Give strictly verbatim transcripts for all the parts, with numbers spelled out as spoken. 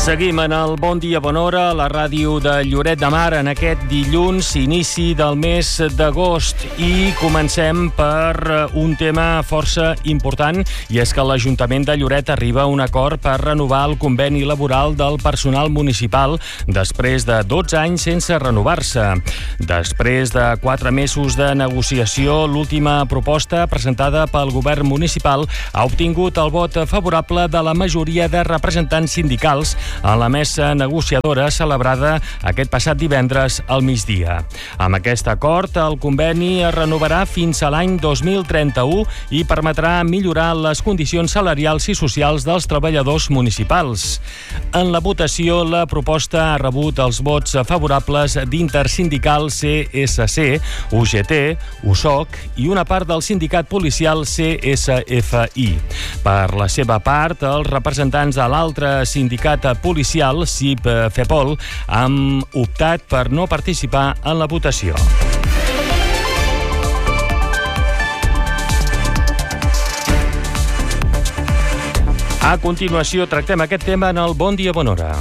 Seguim en el Bon Dia, Bona Hora, la ràdio de Lloret de Mar, en aquest dilluns, inici del mes d'agost. I comencem per un tema força important, i és que l'Ajuntament de Lloret arriba a un acord per renovar el conveni laboral del personal municipal després de dotze anys sense renovar-se. Després de quatre mesos de negociació, l'última proposta presentada pel govern municipal ha obtingut el vot favorable de la majoria de representants sindicals a la mesa negociadora celebrada aquest passat divendres al migdia. Amb aquest acord, el conveni es renovarà fins a l'any dos mil trenta-u i permetrà millorar les condicions salarials i socials dels treballadors municipals. En la votació, la proposta ha rebut els vots favorables d'Intersindical C S C, U G T, U S O C i una part del sindicat policial C S F I. Per la seva part, els representants de l'altre sindicat policial, C I P FEPOL, han optat per no participar en la votació. A continuació, tractem aquest tema en el Bon Dia, Bona Hora.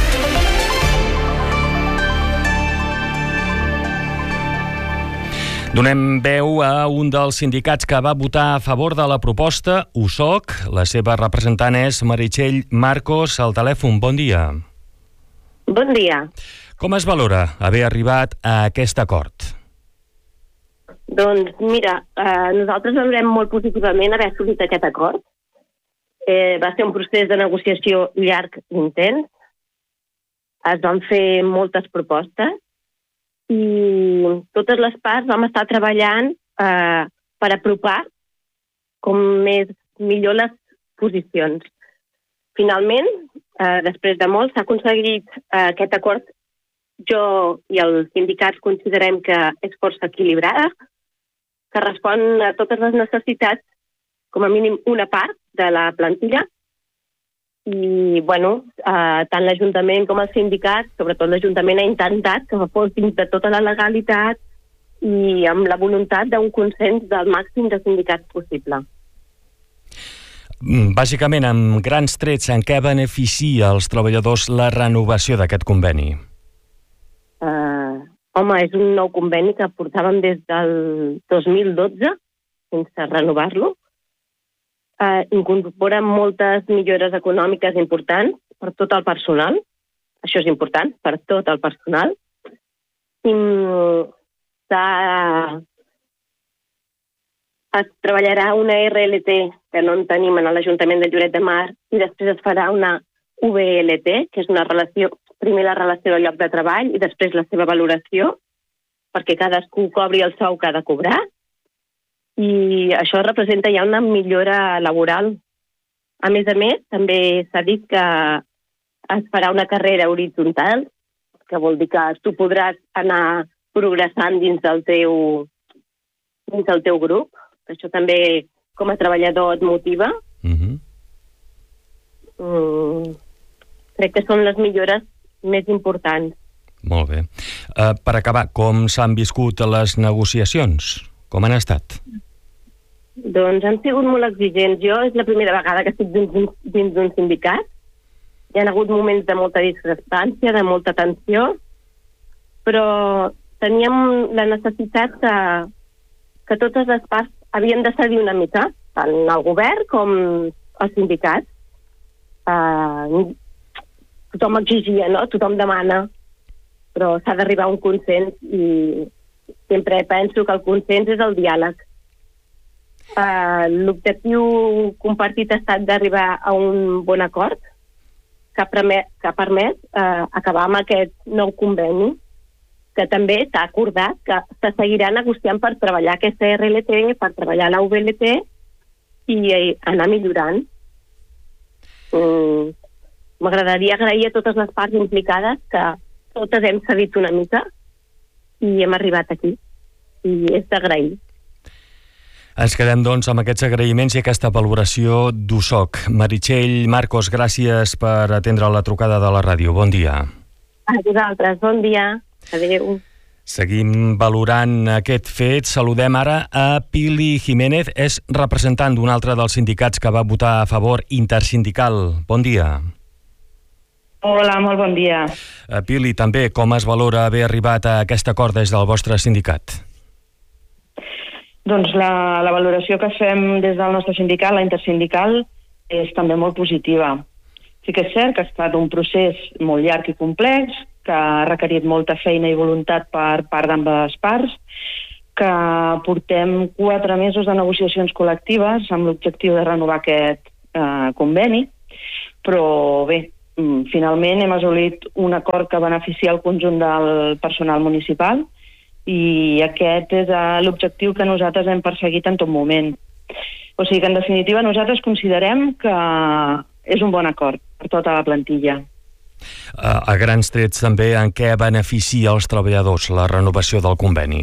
Donem veu a un dels sindicats que va votar a favor de la proposta, U S O C. La seva representant és Meritxell Marcos, al telèfon. Bon dia. Bon dia. Com es valora haver arribat a aquest acord? Doncs mira, eh, nosaltres valorem molt positivament haver assolit aquest acord. Eh, va ser un procés de negociació llarg i intens. Es van fer moltes propostes i totes les parts vam estar treballant eh, per apropar com més millor les posicions. Finalment, eh, després de molt, s'ha aconseguit eh, aquest acord. Jo i els sindicats considerem que és força equilibrada, que respon a totes les necessitats, com a mínim una part de la plantilla. I, bueno, eh, tant l'Ajuntament com el sindicat, sobretot l'Ajuntament, ha intentat que fos dins de tota la legalitat i amb la voluntat d'un consens del màxim de sindicats possible. Bàsicament, amb grans trets, en què beneficia als treballadors la renovació d'aquest conveni? Eh, home, és un nou conveni que portàvem des del dos mil dotze, sense renovar-lo. Uh, incorpora moltes millores econòmiques importants per tot el personal. Això és important, per tot el personal. I es treballarà una R L T, que no en tenim a l'Ajuntament de Lloret de Mar, i després es farà una U V L T, que és una relació, primer la relació del lloc de treball i després la seva valoració, perquè cadascú cobri el sou que ha de cobrar. I això representa ja una millora laboral. A més a més, també s'ha dit que es farà una carrera horitzontal, que vol dir que tu podràs anar progressant dins del teu, dins del teu grup. Això també, com a treballador, et motiva. Uh-huh. mm, crec que són les millores més importants. Molt bé. Uh, per acabar, com s'han viscut les negociacions? Com han estat? Doncs han sigut molt exigents. Jo és la primera vegada que estic dins, dins d'un sindicat. Hi ha hagut moments de molta discrepància, de molta tensió, però teníem la necessitat que, que totes les parts havien de cedir una mica, tant el govern com els sindicats. Uh, tothom exigia, no? Tothom demana, però s'ha d'arribar a un consens i sempre penso que el consens és el diàleg. Uh, l'objectiu compartit ha estat d'arribar a un bon acord que ha permès, que ha permès uh, acabar amb aquest nou conveni, que també s'ha acordat que se seguirà negociant per treballar aquesta R L T, per treballar la U V L T i uh, anar millorant. Uh, M'agradaria agrair a totes les parts implicades, que totes hem cedit una mica i hem arribat aquí, i és d'agrair. Ens quedem, doncs, amb aquests agraïments i aquesta valoració d'U S O C. Meritxell Marcos, gràcies per atendre la trucada de la ràdio. Bon dia. A vosaltres, bon dia. Adéu. Seguim valorant aquest fet. Saludem ara a Pili Jiménez, és representant d'un altre dels sindicats que va votar a favor, Intersindical. Bon dia. Hola, molt bon dia. Uh, Pili, també, com es valora haver arribat a aquest acord des del vostre sindicat? Doncs la, la valoració que fem des del nostre sindicat, la intersindical, és també molt positiva. Sí que és cert que ha estat un procés molt llarg i complex, que ha requerit molta feina i voluntat per part d'ambes parts, que portem quatre mesos de negociacions col·lectives amb l'objectiu de renovar aquest eh, conveni, però bé, finalment hem assolit un acord que beneficia el conjunt del personal municipal i aquest és l'objectiu que nosaltres hem perseguit en tot moment. O sigui que, en definitiva, nosaltres considerem que és un bon acord per tota la plantilla. A, a grans trets, també, en què beneficia els treballadors la renovació del conveni?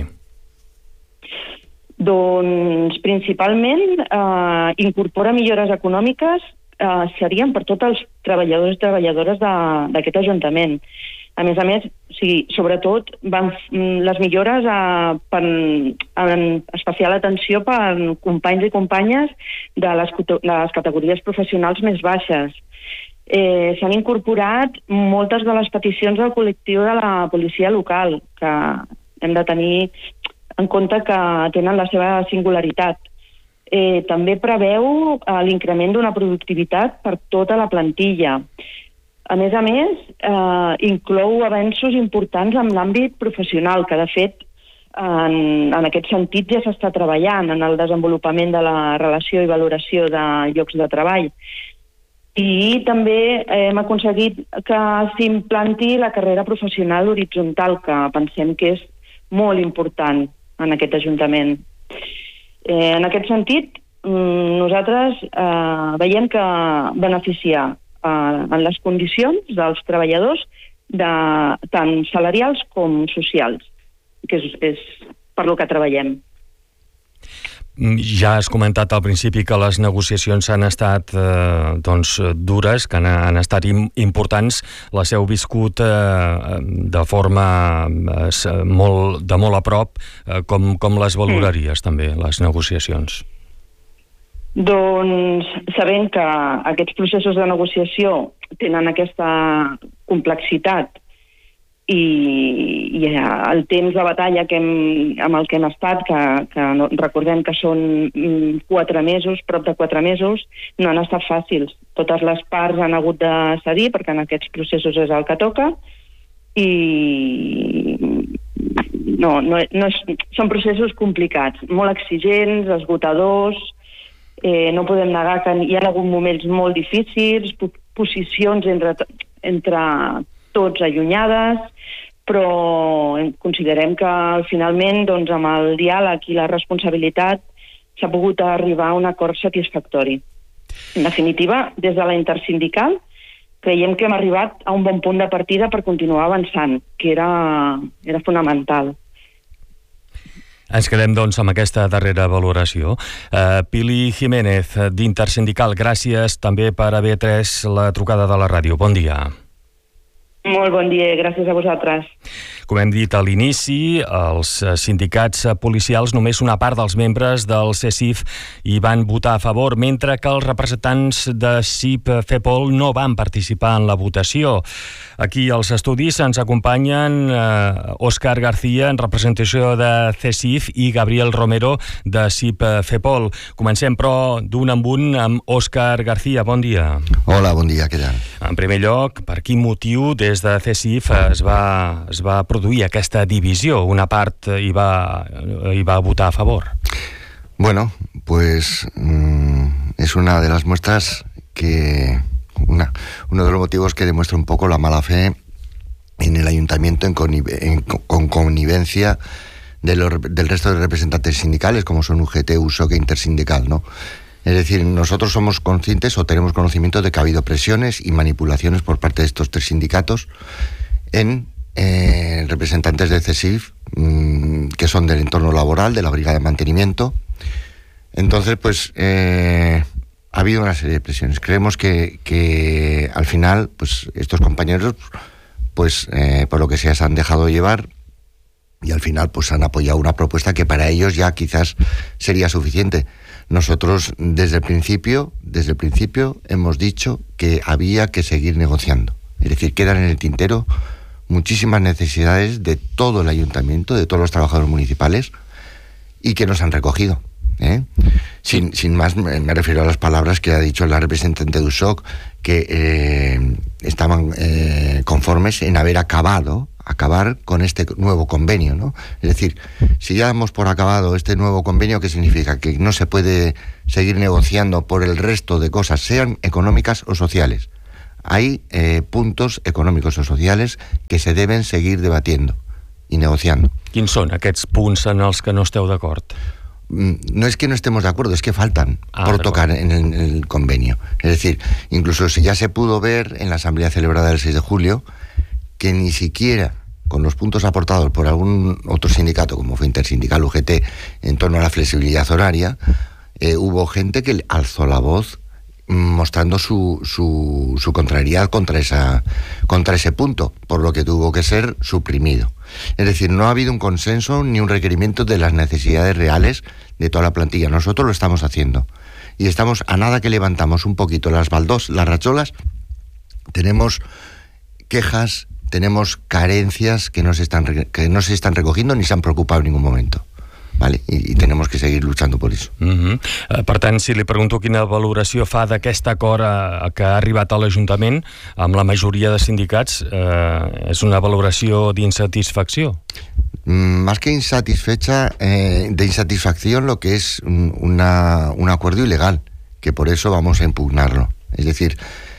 Doncs, principalment, eh, incorpora millores econòmiques eh, serien per tots els treballadors i treballadores d'aquest Ajuntament. A més a més, o sigui, sobretot, van, les millores a, per, en especial atenció per companys i companyes de les, les categories professionals més baixes. Eh, S'han incorporat moltes de les peticions del col·lectiu de la policia local, que hem de tenir en compte que tenen la seva singularitat. Eh, també preveu eh, l'increment d'una productivitat per tota la plantilla. A més a més, eh, inclou avenços importants en l'àmbit professional, que de fet en, en aquest sentit ja s'està treballant en el desenvolupament de la relació i valoració de llocs de treball. I també hem aconseguit que s'implanti la carrera professional horitzontal, que pensem que és molt important en aquest Ajuntament. Eh, en aquest sentit, nosaltres eh, veiem que beneficia en les condicions dels treballadors, de, tant salarials com socials, que és, és per lo que treballem. Ja has comentat al principi que les negociacions han estat eh, doncs, dures, que han, han estat im, importants. Les heu viscut eh, de forma eh, molt, de molt a prop. Eh, com, com les valoraries, mm. també, les negociacions? Doncs sabent que aquests processos de negociació tenen aquesta complexitat i, i el temps de batalla que hem, amb el que hem estat, que, que no, recordem que són quatre mesos, prop de quatre mesos, no han estat fàcils. Totes les parts han hagut de cedir perquè en aquests processos és el que toca i no, no, no és, són processos complicats, molt exigents, esgotadors. Eh, no podem negar que hi ha hagut moments molt difícils, posicions entre, entre tots allunyades, però considerem que finalment doncs, amb el diàleg i la responsabilitat s'ha pogut arribar a un acord satisfactori. En definitiva, des de la intersindical creiem que hem arribat a un bon punt de partida per continuar avançant, que era, era fonamental. Ens quedem, doncs, amb aquesta darrera valoració. Uh, Pili Jiménez, d'Intersindical, gràcies també per haver atès la trucada de la ràdio. Bon dia. Molt bon dia, gràcies a vosaltres. Com hem dit a l'inici, els sindicats policials, només una part dels membres del C E S I F hi van votar a favor, mentre que els representants de C I P FEPOL no van participar en la votació. Aquí als estudis ens acompanyen eh, Òscar García, en representació de C E S I F, i Gabriel Romero, de C I P FEPOL. Comencem, però, d'un en un amb Òscar García. Bon dia. Hola, bon dia, què tal? En primer lloc, per quin motiu des de C E S I F es va, es va produir aquesta divisió? Una part hi va, hi va votar a favor. Bueno, pues mmm, es una de las muestras que... Una, uno de los motivos que demuestra un poco la mala fe en el ayuntamiento en, connive, en con connivencia de los, del resto de representantes sindicales, como son U G T, U S O C e Intersindical, ¿no? Es decir, nosotros somos conscientes o tenemos conocimiento de que ha habido presiones y manipulaciones por parte de estos tres sindicatos en eh, representantes de C E S I F, mmm, que son del entorno laboral, de la Brigada de Mantenimiento. Entonces, pues... Eh, ha habido una serie de presiones. Creemos que, que al final, pues estos compañeros, pues eh, por lo que sea, se han dejado llevar y al final pues han apoyado una propuesta que para ellos ya quizás sería suficiente. Nosotros desde el principio, desde el principio hemos dicho que había que seguir negociando. Es decir, quedan en el tintero muchísimas necesidades de todo el ayuntamiento, de todos los trabajadores municipales, y que nos han recogido. ¿eh? Sin, sin más, me, me refiero a las palabras que ha dicho la representante de U S O C, que eh, estaban eh, conformes en haber acabado, acabar con este nuevo convenio, ¿no? Es decir, si ya damos por acabado este nuevo convenio, ¿qué significa? Que no se puede seguir negociando por el resto de cosas, sean económicas o sociales. Hay eh, puntos econòmics o socials que se deben seguir debatiendo y negociando. Quins són aquests punts en els que no esteu d'acord? No es que no estemos de acuerdo, es que faltan ah, por tocar en el, en el convenio. Es decir, incluso si ya se pudo ver en la asamblea celebrada el seis de julio que ni siquiera con los puntos aportados por algún otro sindicato, como fue Intersindical U G T, en torno a la flexibilidad horaria, eh, hubo gente que alzó la voz mostrando su, su, su contrariedad contra, esa, contra ese punto, por lo que tuvo que ser suprimido. Es decir, no ha habido un consenso ni un requerimiento de las necesidades reales de toda la plantilla. Nosotros lo estamos haciendo. Y estamos, a nada que levantamos un poquito las baldos, las racholas, tenemos quejas, tenemos carencias que no se están, que no se están recogiendo ni se han preocupado en ningún momento. Vale? I, i tenemos que seguir luchando por eso. Uh-huh. Uh, per tant, si li pregunto quina valoració fa d'aquest acord a, a que ha arribat a l'Ajuntament amb la majoria de sindicats, uh, és una valoració d'insatisfacció? Mm, más que insatisfecha, eh, de insatisfacción, lo que es una, un acuerdo ilegal, que por eso vamos a impugnarlo. Es decir,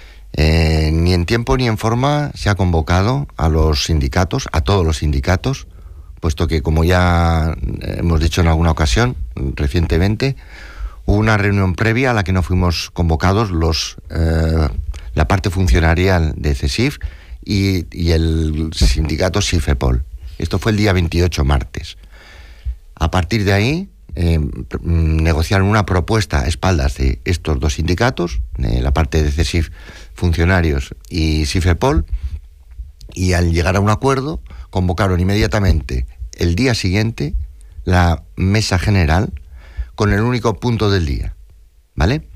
eh, ni en tiempo ni en forma se ha convocado a los sindicatos, a todos los sindicatos, puesto que, como ya hemos dicho en alguna ocasión recientemente, hubo una reunión previa a la que no fuimos convocados los eh, la parte funcionarial de CESIF y, y el sindicato SIFEPOL. Esto fue el día veintiocho, martes. A partir de ahí, eh, negociaron una propuesta a espaldas de estos dos sindicatos, eh, la parte de CESIF funcionarios y SIFEPOL, y al llegar a un acuerdo convocaron inmediatamente el día siguiente la mesa general con el único punto del día, ¿vale?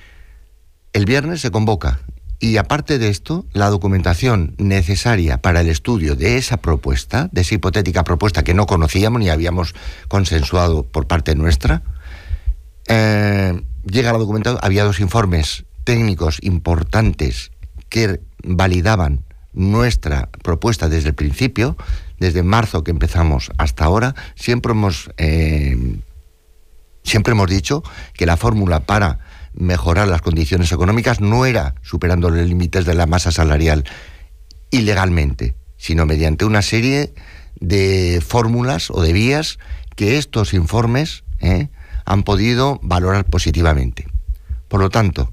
El viernes se convoca y, aparte de esto, la documentación necesaria para el estudio de esa propuesta, de esa hipotética propuesta que no conocíamos ni habíamos consensuado por parte nuestra, eh, llega la documentación. Había dos informes técnicos importantes que validaban nuestra propuesta desde el principio, desde marzo que empezamos hasta ahora. Siempre hemos eh, siempre hemos dicho que la fórmula para mejorar las condiciones económicas no era superando los límites de la masa salarial ilegalmente, sino mediante una serie de fórmulas o de vías que estos informes eh, han podido valorar positivamente. Por lo tanto,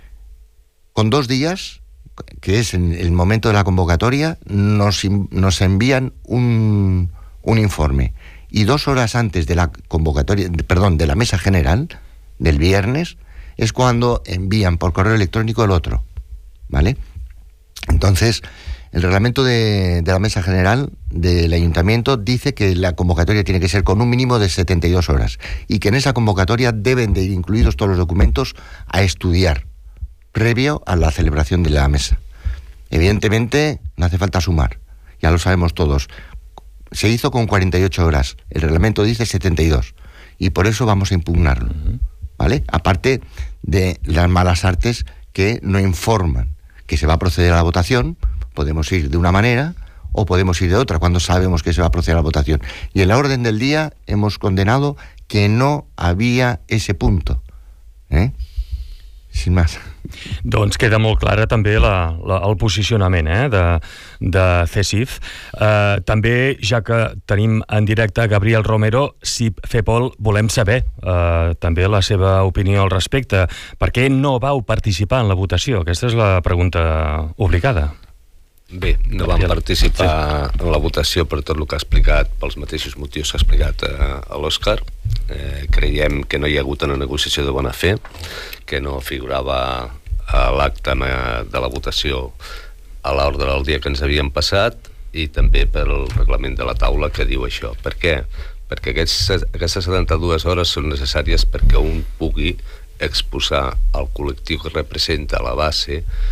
con dos días, que es en el momento de la convocatoria, nos, nos envían un, un informe, y dos horas antes de la convocatoria, perdón, de la mesa general del viernes, es cuando envían por correo electrónico el otro, ¿vale? Entonces, el reglamento de, de la mesa general del ayuntamiento dice que la convocatoria tiene que ser con un mínimo de setenta y dos horas, y que en esa convocatoria deben de ir incluidos todos los documentos a estudiar previo a la celebración de la mesa. Evidentemente, no hace falta sumar, ya lo sabemos todos. Se hizo con cuarenta y ocho horas, el reglamento dice setenta y dos, y por eso vamos a impugnarlo, ¿vale? Aparte de las malas artes que no informan que se va a proceder a la votación. Podemos ir de una manera o podemos ir de otra cuando sabemos que se va a proceder a la votación. Y en la orden del día hemos condenado que no había ese punto, ¿eh? Sin más. Doncs queda molt clara també la, la, el posicionament eh, de, de CESIF. Eh, també, ja que tenim en directe Gabriel Romero, SIFEPOL, volem saber eh, també la seva opinió al respecte. Per què no vau participar en la votació? Aquesta és la pregunta obligada. Bé, no vam participar en la votació per tot el que ha explicat, pels mateixos motius que ha explicat a l'Òscar. Eh, creiem que no hi ha hagut una negociació de bona fe, que no figurava a l'acte de la votació a l'ordre del dia que ens havien passat, i també pel reglament de la taula que diu això. Per què? Perquè aquests, aquestes setanta-dues hores són necessàries perquè un pugui exposar al col·lectiu que representa la base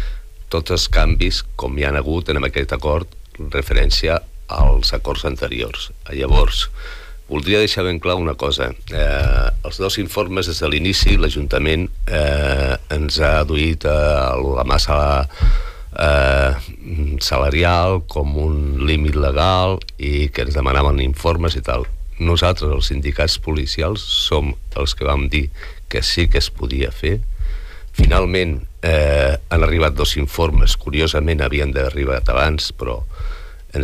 tots els canvis, com hi ha hagut en aquest acord, referència als acords anteriors. Llavors, voldria deixar ben clar una cosa. Eh, els dos informes, des de l'inici, l'Ajuntament eh, ens ha duit a la massa eh, salarial com un límit legal i que ens demanaven informes i tal. Nosaltres, els sindicats policials, som els que vam dir que sí que es podia fer. Finalment, eh, han arribat dos informes, curiosament havien d'haver arribat abans, però